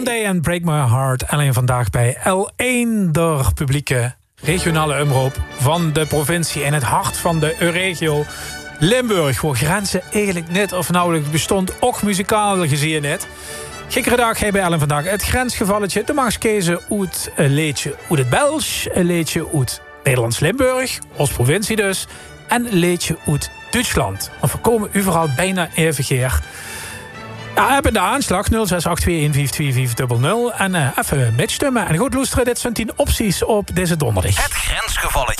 One Day and Break My Heart. Alleen vandaag bij L1, de publieke regionale omroep van de provincie in het hart van de regio Limburg. Waar grenzen eigenlijk net of nauwelijks bestond, ook muzikaal gezien net. Gekkere dag bij Ellen vandaag. Het grensgevalletje, de magskezen uit een leedje uit het Belgisch, een leedje uit Nederlands-Limburg, als provincie dus, en een leedje uit Duitsland. We voorkomen overal bijna even keer. Ja, hebben de aanslag 0682152500 en even mitstemmen. En goed luisteren, dit zijn 10 opties op deze donderdag. Het grensgevalletje.